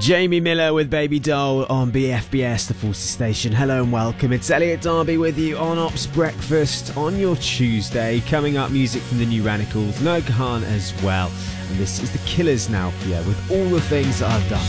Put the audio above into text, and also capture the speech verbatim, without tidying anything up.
Jamie Miller with Baby Doll on B F B S, the Forces Station. Hello and welcome. It's Elliot Darby with you on Ops Breakfast on your Tuesday. Coming up, music from the New Radicals, Noah Kahan as well. And this is The Killers now for you with All the Things That I've Done.